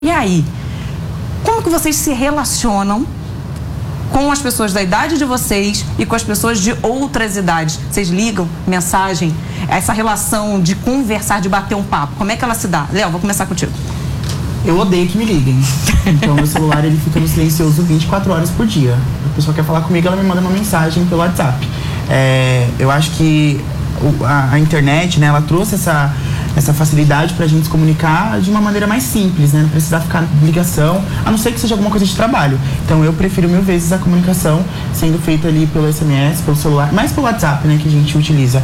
E aí, como que vocês se relacionam com as pessoas da idade de vocês e com as pessoas de outras idades? Vocês ligam, mensagem, essa relação de conversar, de bater um papo, como é que ela se dá? Léo, vou começar contigo. Eu odeio que me liguem. Então, meu celular, ele fica no silencioso 24 horas por dia. A pessoa quer falar comigo, ela me manda uma mensagem pelo WhatsApp. Eu acho que a internet, né, ela trouxe essa facilidade pra gente se comunicar de uma maneira mais simples, né? Não precisar ficar ligação, a não ser que seja alguma coisa de trabalho. Então, eu prefiro 1000 vezes a comunicação sendo feita ali pelo SMS, pelo celular, mais pelo WhatsApp, né, que a gente utiliza.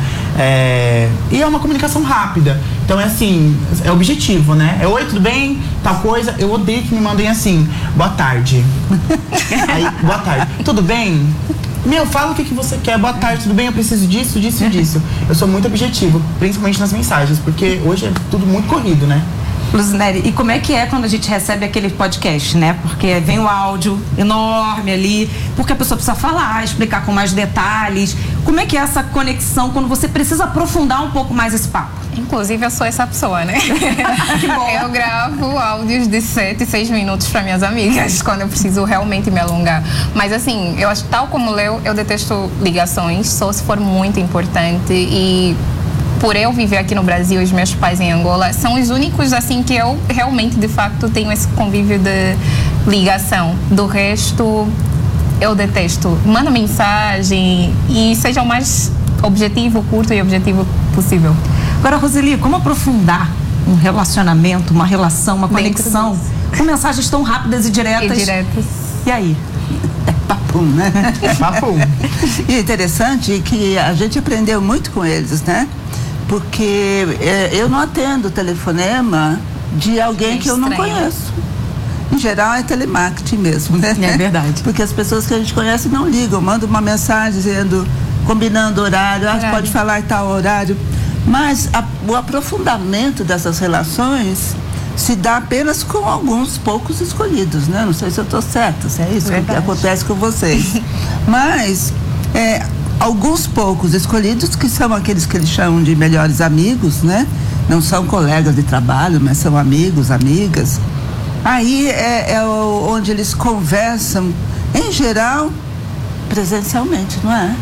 E é uma comunicação rápida. Então, é assim, é objetivo, né? Oi, tudo bem? Tal coisa. Eu odeio que me mandem assim, boa tarde. Aí, boa tarde. Tudo bem? Fala o que você quer. Boa tarde, tudo bem? Eu preciso disso, disso e disso. Eu sou muito objetivo, principalmente nas mensagens, porque hoje é tudo muito corrido, né? Luzinelli, e como é que é quando a gente recebe aquele podcast, né? Porque vem o áudio enorme ali, porque a pessoa precisa falar, explicar com mais detalhes. Como é que é essa conexão quando você precisa aprofundar um pouco mais esse papo? Inclusive, eu sou essa pessoa, né? Que bom. Eu gravo áudios de 7, 6 minutos para minhas amigas, quando eu preciso realmente me alongar. Mas assim, eu acho que tal como o Léo, eu detesto ligações, só se for muito importante. E por eu viver aqui no Brasil e os meus pais em Angola, são os únicos, assim, que eu realmente, de facto, tenho esse convívio de ligação. Do resto, eu detesto. Manda mensagem e seja o mais objetivo, curto e objetivo possível. Agora, Roseli, como aprofundar um relacionamento, uma relação, uma conexão com mensagens tão rápidas e diretas? E aí? É papum, né? É papum. E é interessante que a gente aprendeu muito com eles, né? Porque eu não atendo telefonema de alguém que eu não conheço. Em geral é telemarketing mesmo, né? É verdade. Porque as pessoas que a gente conhece não ligam, mandam uma mensagem dizendo, combinando horário, pode falar tal horário. Mas o aprofundamento dessas relações se dá apenas com alguns poucos escolhidos, né? Não sei se eu estou certa, se é isso que acontece com vocês. Mas alguns poucos escolhidos, que são aqueles que eles chamam de melhores amigos, né? Não são colegas de trabalho, mas são amigos, amigas. Aí onde eles conversam, em geral, presencialmente, não é?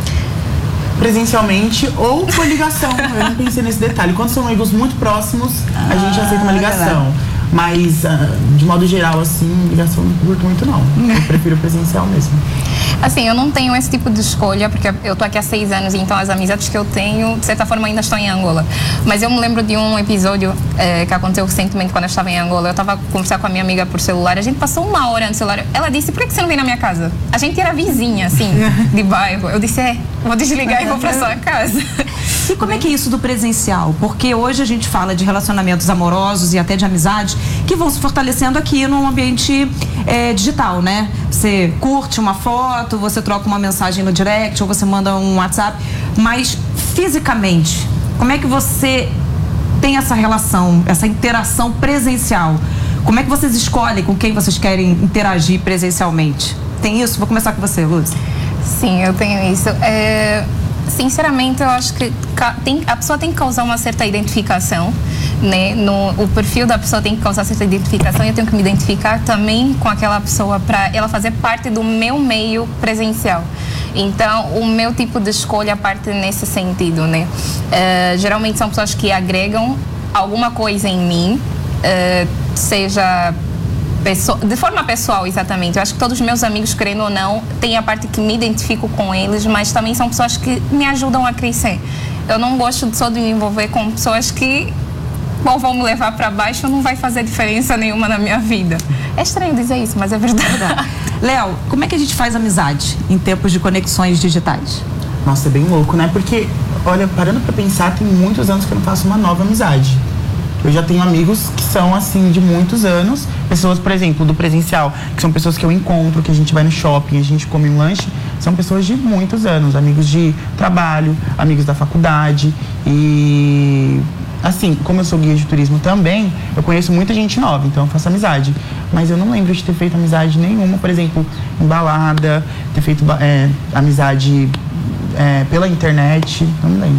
Presencialmente ou por ligação. Eu não pensei nesse detalhe. Quando são amigos muito próximos, a gente aceita uma ligação. Mas, de modo geral, assim, ligação não curto muito, não. Eu prefiro presencial mesmo. Assim, eu não tenho esse tipo de escolha, porque eu tô aqui há 6 anos, então as amizades que eu tenho, de certa forma, ainda estão em Angola. Mas eu me lembro de um episódio que aconteceu recentemente quando eu estava em Angola. Eu estava conversando com a minha amiga por celular, a gente passou 1 hora no celular. Ela disse, por que você não vem na minha casa? A gente era vizinha, assim, de bairro. Eu disse, vou desligar e vou pra sua casa. E como é que é isso do presencial? Porque hoje a gente fala de relacionamentos amorosos e até de amizades que vão se fortalecendo aqui no ambiente digital, né? Você curte uma foto, você troca uma mensagem no direct ou você manda um WhatsApp, mas fisicamente, como é que você tem essa relação, essa interação presencial? Como é que vocês escolhem com quem vocês querem interagir presencialmente? Tem isso? Vou começar com você, Luz. Sim, eu tenho isso. Sinceramente, eu acho que a pessoa tem que causar uma certa identificação, né? O perfil da pessoa tem que causar certa identificação e eu tenho que me identificar também com aquela pessoa para ela fazer parte do meu meio presencial. Então, o meu tipo de escolha parte nesse sentido, né? Geralmente são pessoas que agregam alguma coisa em mim, seja de forma pessoal, exatamente. Eu acho que todos os meus amigos, querendo ou não, tem a parte que me identifico com eles, mas também são pessoas que me ajudam a crescer. Eu não gosto só de me envolver com pessoas que vão me levar para baixo, não vai fazer diferença nenhuma na minha vida. É estranho dizer isso, mas é verdade. Léo, como é que a gente faz amizade em tempos de conexões digitais? Nossa, é bem louco, né? Porque, olha, parando pra pensar, tem muitos anos que eu não faço uma nova amizade. Eu já tenho amigos que são, assim, de muitos anos. Pessoas, por exemplo, do presencial, que são pessoas que eu encontro, que a gente vai no shopping, a gente come um lanche. São pessoas de muitos anos, amigos de trabalho, amigos da faculdade. E, assim, como eu sou guia de turismo também, eu conheço muita gente nova, então eu faço amizade. Mas eu não lembro de ter feito amizade nenhuma, por exemplo, em balada, ter feito amizade pela internet, não me lembro.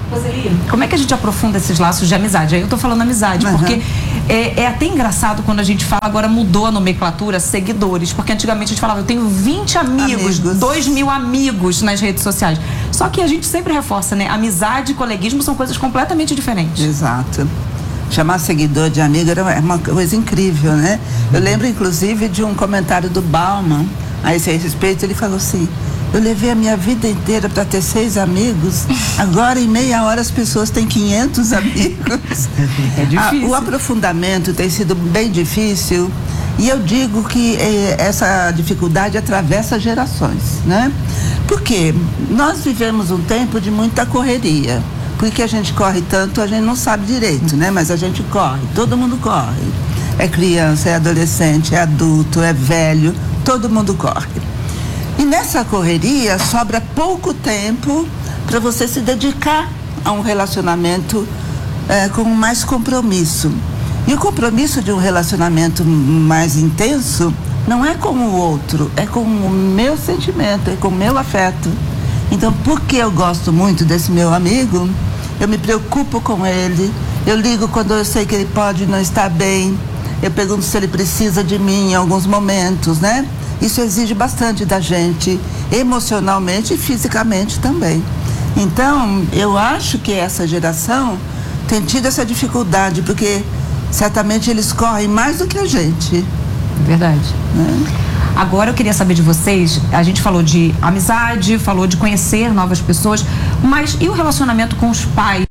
Roseli, como é que a gente aprofunda esses laços de amizade? Aí eu tô falando amizade, porque é até engraçado quando a gente fala, agora mudou a nomenclatura, seguidores, porque antigamente a gente falava, eu tenho 20 amigos. 2.000 amigos nas redes sociais. Só que a gente sempre reforça, né? Amizade e coleguismo são coisas completamente diferentes. Exato. Chamar seguidor de amigo é uma coisa incrível, né? Eu lembro, inclusive, de um comentário do Bauman a esse respeito. Ele falou assim: eu levei a minha vida inteira para ter 6 amigos, agora em meia hora as pessoas têm 500 amigos. É difícil. O aprofundamento tem sido bem difícil, e eu digo que essa dificuldade atravessa gerações, né? Porque nós vivemos um tempo de muita correria. Por que a gente corre tanto, a gente não sabe direito, né? Mas a gente corre, todo mundo corre. É criança, é adolescente, é adulto, é velho, todo mundo corre. E nessa correria sobra pouco tempo para você se dedicar a um relacionamento com mais compromisso. E o compromisso de um relacionamento mais intenso não é com o outro, é com o meu sentimento, é com o meu afeto. Então, porque eu gosto muito desse meu amigo, eu me preocupo com ele, eu ligo quando eu sei que ele pode não estar bem, eu pergunto se ele precisa de mim em alguns momentos, né? Isso exige bastante da gente, emocionalmente e fisicamente também. Então, eu acho que essa geração tem tido essa dificuldade, porque certamente eles correm mais do que a gente. Verdade. Né? Agora eu queria saber de vocês, a gente falou de amizade, falou de conhecer novas pessoas, mas e o relacionamento com os pais,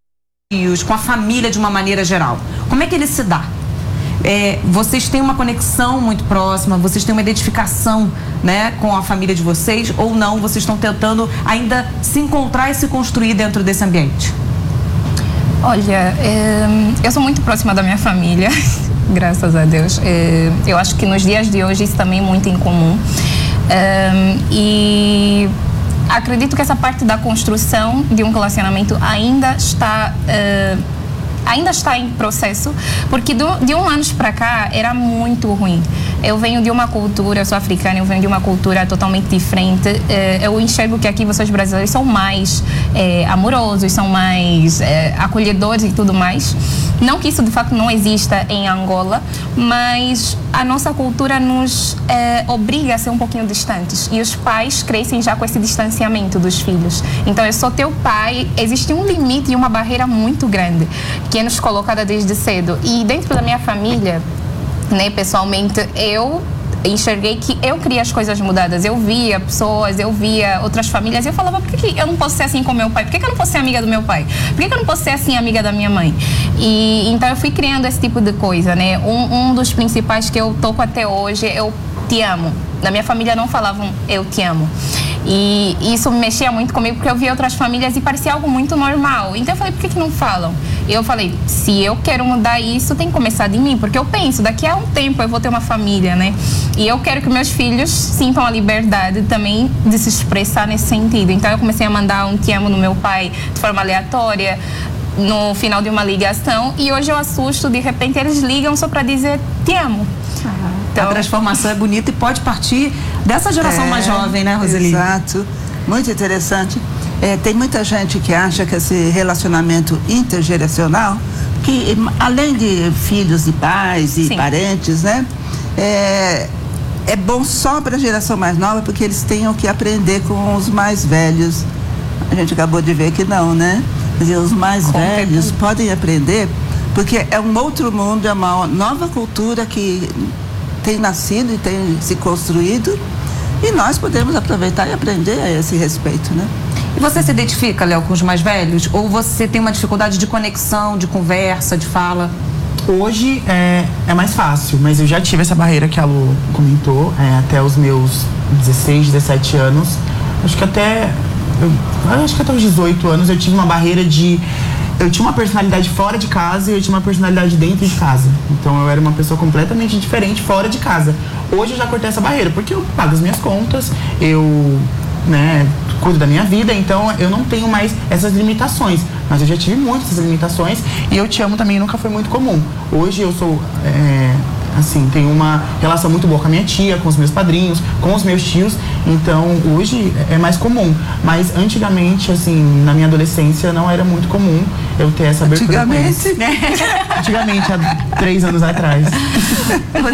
com a família de uma maneira geral? Como é que ele se dá? Vocês têm uma conexão muito próxima, vocês têm uma identificação, né, com a família de vocês, ou não? Vocês estão tentando ainda se encontrar e se construir dentro desse ambiente? Olha, eu sou muito próxima da minha família, graças a Deus. Eu acho que nos dias de hoje isso também é muito incomum. E acredito que essa parte da construção de um relacionamento ainda está em processo, porque de um ano para cá era muito ruim. Eu venho de uma cultura, eu sou africana, eu venho de uma cultura totalmente diferente. Eu enxergo que aqui vocês brasileiros são mais amorosos, são mais acolhedores e tudo mais. Não que isso de fato não exista em Angola, mas a nossa cultura nos obriga a ser um pouquinho distantes. E os pais crescem já com esse distanciamento dos filhos. Então, eu sou teu pai, existe um limite e uma barreira muito grande que é nos colocada desde cedo. E dentro da minha família, né, pessoalmente, eu enxerguei que eu queria as coisas mudadas. Eu via pessoas, eu via outras famílias e eu falava, por que eu não posso ser assim com meu pai? Por que eu não posso ser amiga do meu pai? Por que eu não posso ser assim amiga da minha mãe? E então eu fui criando esse tipo de coisa, né? Um dos principais que eu toco até hoje é eu te amo. Na minha família não falavam eu te amo. E isso mexia muito comigo porque eu via outras famílias e parecia algo muito normal. Então eu falei, por que não falam? E eu falei, se eu quero mudar isso, tem que começar de mim. Porque eu penso, daqui a um tempo eu vou ter uma família, né? E eu quero que meus filhos sintam a liberdade também de se expressar nesse sentido. Então eu comecei a mandar um te amo no meu pai de forma aleatória, no final de uma ligação. E hoje eu assusto, de repente eles ligam só para dizer te amo. Então, a transformação é bonita e pode partir dessa geração mais jovem, né, Roseli? Exato. Muito interessante. Tem muita gente que acha que esse relacionamento intergeracional, que além de filhos e pais e parentes, né, é bom só para a geração mais nova, porque eles tenham que aprender com os mais velhos. A gente acabou de ver que não, né? Quer dizer, os mais velhos podem aprender, porque é um outro mundo, é uma nova cultura que tem nascido e tem se construído, e nós podemos aproveitar e aprender a esse respeito, né? E você se identifica, Léo, com os mais velhos? Ou você tem uma dificuldade de conexão, de conversa, de fala? Hoje é mais fácil, mas eu já tive essa barreira que a Lu comentou, até os meus 16, 17 anos. Acho que até os 18 anos eu tive uma barreira de... Eu tinha uma personalidade fora de casa e eu tinha uma personalidade dentro de casa. Então eu era uma pessoa completamente diferente fora de casa. Hoje eu já cortei essa barreira, porque eu pago as minhas contas, eu cuido da minha vida, então eu não tenho mais essas limitações. Mas eu já tive muitas limitações e eu te amo também nunca foi muito comum. Hoje eu sou assim, tenho uma relação muito boa com a minha tia, com os meus padrinhos, com os meus tios, então hoje é mais comum, mas antigamente, assim, na minha adolescência não era muito comum eu ter essa abertura. Antigamente, né? Antigamente, há 3 anos atrás.